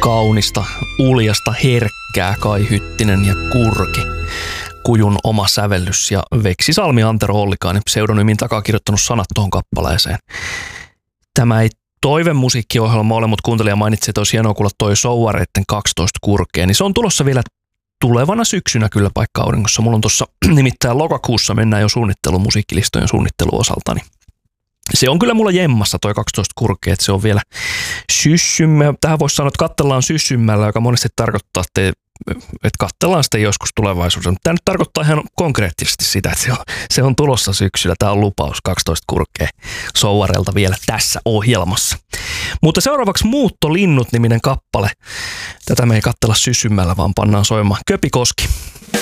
kaunista, uljasta, herkkää Kai Hyttinen ja Kurki. Kujun oma sävellys ja Veksisalmi Antero Ollikainen pseudonymin takaa kirjoittanut sanat tuohon kappaleeseen. Tämä ei toivemusiikkiohjelma ole, mutta kuuntelija mainitsi, että olisi hienoa kuulla toi Souvareitten 12 kurkea, niin se on tulossa vielä tulevana syksynä kyllä Paikka Auringossa. Mulla on tuossa nimittäin lokakuussa mennään jo suunnitteluun, musiikkilistojen suunnitteluosalta, niin se on kyllä mulla jemmassa toi 12 kurkea, että se on vielä syssymmä. Tähän voisi sanoa, että katsellaan syssymmällä, joka monesti tarkoittaa, että katsellaan sitten joskus tulevaisuudessa. Tämä nyt tarkoittaa ihan konkreettisesti sitä, että se on tulossa syksyllä. Tämä on lupaus 12 kurkea Souvarelta vielä tässä ohjelmassa. Mutta seuraavaksi Muuttolinnut-niminen kappale. Tätä me ei katsella syssymmällä, vaan pannaan soimaan Köpi Koski.